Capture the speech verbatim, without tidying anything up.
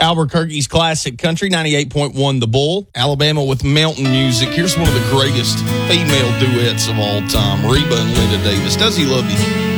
Albuquerque's classic country, ninety-eight point one The Bull. Alabama with mountain music. Here's one of the greatest female duets of all time, Reba and Linda Davis. Does He Love You?